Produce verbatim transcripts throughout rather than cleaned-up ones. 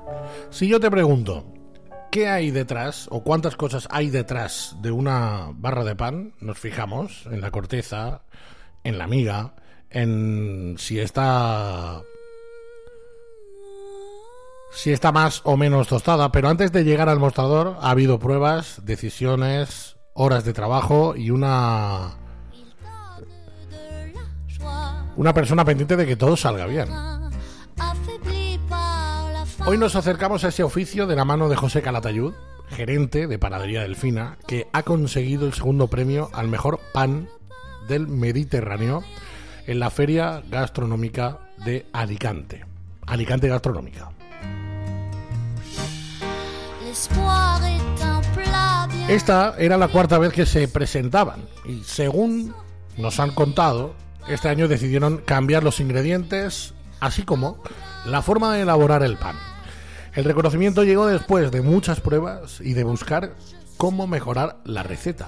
Si yo te pregunto, ¿qué hay detrás o cuántas cosas hay detrás de una barra de pan? Nos fijamos en la corteza, en la miga, en si está si está más o menos tostada, pero antes de llegar al mostrador ha habido pruebas, decisiones, horas de trabajo y una una persona pendiente de que todo salga bien. Hoy nos acercamos a ese oficio de la mano de José Calatayud, gerente de Panadería Delfina, que ha conseguido el segundo premio al mejor pan del Mediterráneo en la Feria Gastronómica de Alicante. Alicante Gastronómica. Esta era la cuarta vez que se presentaban y, según nos han contado, este año decidieron cambiar los ingredientes, así como la forma de elaborar el pan. El reconocimiento llegó después de muchas pruebas y de buscar cómo mejorar la receta.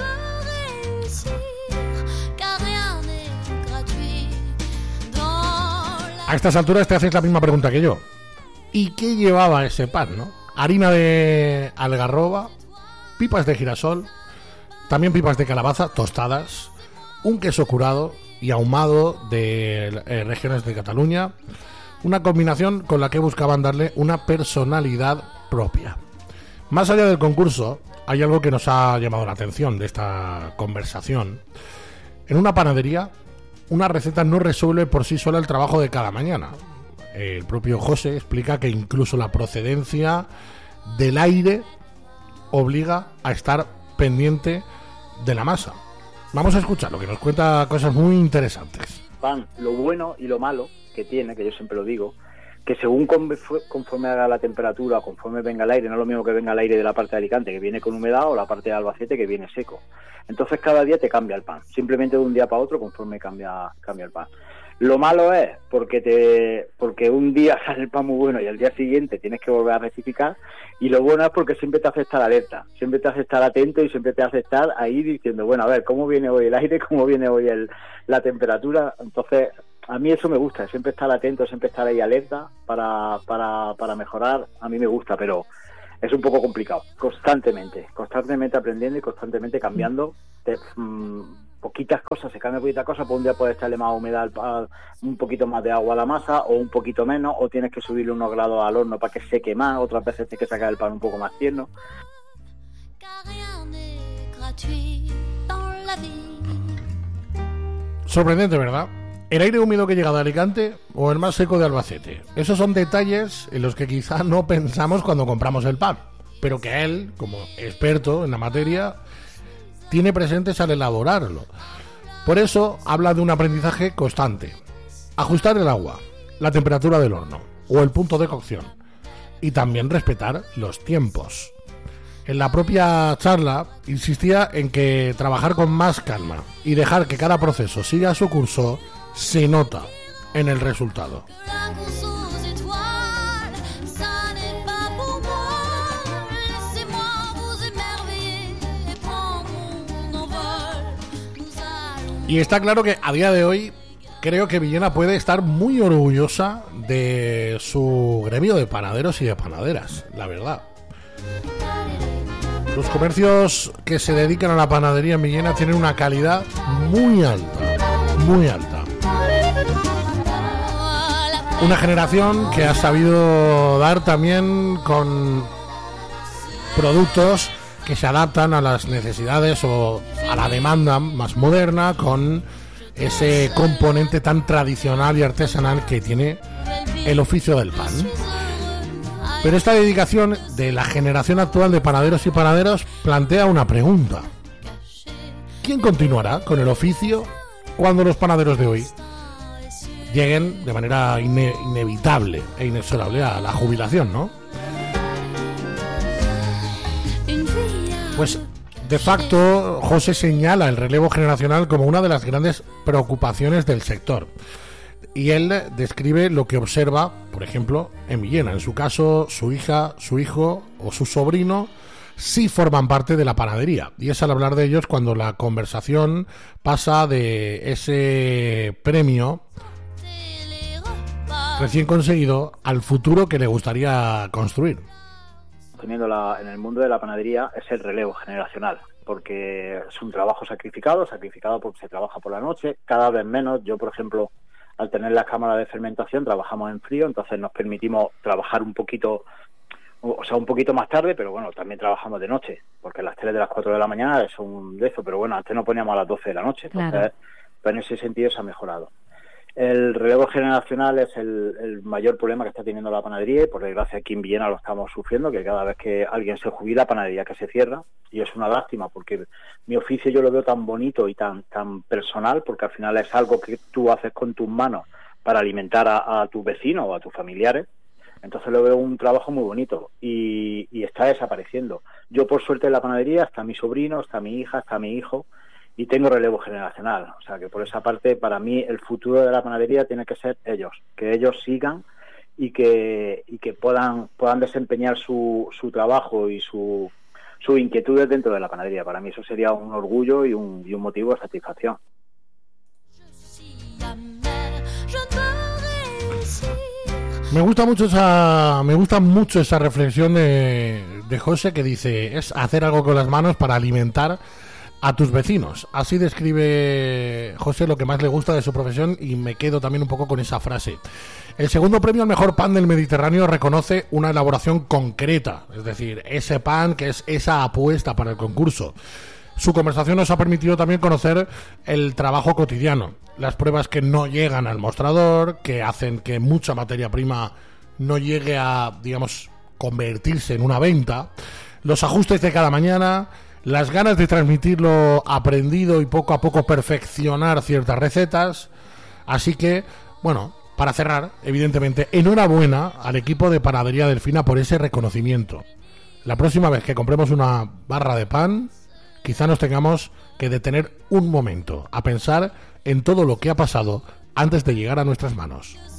A estas alturas te haces la misma pregunta que yo. ¿Y qué llevaba ese pan, no? Harina de algarroba, pipas de girasol, también pipas de calabaza tostadas, un queso curado y ahumado de eh, regiones de Cataluña, una combinación con la que buscaban darle una personalidad propia. Más allá del concurso, hay algo que nos ha llamado la atención de esta conversación. En una panadería, una receta no resuelve por sí sola el trabajo de cada mañana. El propio José explica que incluso la procedencia del aire obliga a estar pendiente de la masa. Vamos a escuchar lo que nos cuenta, cosas muy interesantes. Pan, lo bueno y lo malo que tiene, que yo siempre lo digo, que según conforme haga la temperatura, conforme venga el aire, no es lo mismo que venga el aire de la parte de Alicante, que viene con humedad, o la parte de Albacete, que viene seco. Entonces cada día te cambia el pan, simplemente de un día para otro conforme cambia, cambia el pan. Lo malo es porque te porque un día sale el pan muy bueno y al día siguiente tienes que volver a rectificar, y lo bueno es porque siempre te hace estar alerta, siempre te hace estar atento y siempre te hace estar ahí diciendo, bueno, a ver, ¿cómo viene hoy el aire? ¿Cómo viene hoy el, la temperatura? Entonces, a mí eso me gusta, siempre estar atento, siempre estar ahí alerta para, para, para mejorar, a mí me gusta, pero es un poco complicado, constantemente, constantemente aprendiendo y constantemente cambiando. Te, mmm, poquitas cosas, se cambia poquitas cosas, pues un día puedes echarle más humedad, un poquito más de agua a la masa, o un poquito menos, o tienes que subirle unos grados al horno para que seque más, otras veces tienes que sacar el pan un poco más tierno. Sorprendente, ¿verdad? El aire húmedo que llega de Alicante o el más seco de Albacete. Esos son detalles en los que quizá no pensamos cuando compramos el pan, pero que él, como experto en la materia, tiene presentes al elaborarlo. Por eso habla de un aprendizaje constante. Ajustar el agua, la temperatura del horno o el punto de cocción, y también respetar los tiempos. En la propia charla insistía en que trabajar con más calma y dejar que cada proceso siga su curso se nota en el resultado. Y está claro que a día de hoy creo que Villena puede estar muy orgullosa de su gremio de panaderos y de panaderas, la verdad. Los comercios que se dedican a la panadería en Villena tienen una calidad muy alta, muy alta. Una generación que ha sabido dar también con productos que se adaptan a las necesidades o a la demanda más moderna, con ese componente tan tradicional y artesanal que tiene el oficio del pan. Pero esta dedicación de la generación actual de panaderos y panaderas plantea una pregunta: ¿quién continuará con el oficio cuando los panaderos de hoy lleguen de manera ine- inevitable e inexorable a la jubilación, ¿no? Pues de facto José señala el relevo generacional como una de las grandes preocupaciones del sector, y él describe lo que observa, por ejemplo, en Villena. En su caso, su hija, su hijo o su sobrino sí forman parte de la panadería, y es al hablar de ellos cuando la conversación pasa de ese premio recién conseguido al futuro que le gustaría construir. Teniendo la, en el mundo de la panadería es el relevo generacional, porque es un trabajo sacrificado, sacrificado porque se trabaja por la noche, cada vez menos. Yo, por ejemplo, al tener las cámaras de fermentación trabajamos en frío, entonces nos permitimos trabajar un poquito, o sea, un poquito más tarde, pero bueno, también trabajamos de noche, porque las tres de las cuatro de la mañana es un de eso, pero bueno, antes nos poníamos a las doce de la noche, entonces claro. Pues en ese sentido se ha mejorado. El relevo generacional es el, el mayor problema que está teniendo la panadería, y por desgracia aquí en Villena lo estamos sufriendo, que cada vez que alguien se jubila, panadería que se cierra, y es una lástima porque mi oficio yo lo veo tan bonito y tan tan personal, porque al final es algo que tú haces con tus manos para alimentar a, a tus vecinos o a tus familiares. Entonces lo veo un trabajo muy bonito y, y está desapareciendo. Yo, por suerte, en la panadería está mi sobrino, está mi hija, está mi hijo, y tengo relevo generacional. O sea que por esa parte, para mí, el futuro de la panadería tiene que ser ellos, que ellos sigan y que y que puedan puedan desempeñar su, su trabajo y su sus inquietudes dentro de la panadería. Para mí eso sería un orgullo y un, y un motivo de satisfacción. Me gusta mucho esa me gusta mucho esa reflexión de, de José, que dice, es hacer algo con las manos para alimentar a tus vecinos. Así describe José lo que más le gusta de su profesión, y me quedo también un poco con esa frase. El segundo premio al mejor pan del Mediterráneo reconoce una elaboración concreta, es decir, ese pan que es esa apuesta para el concurso. Su conversación nos ha permitido también conocer el trabajo cotidiano, las pruebas que no llegan al mostrador, que hacen que mucha materia prima no llegue a, digamos, convertirse en una venta, los ajustes de cada mañana, las ganas de transmitir lo aprendido y poco a poco perfeccionar ciertas recetas. Así que, bueno, para cerrar, evidentemente, enhorabuena al equipo de Panadería Delfina por ese reconocimiento. La próxima vez que compremos una barra de pan, quizá nos tengamos que detener un momento a pensar en todo lo que ha pasado antes de llegar a nuestras manos.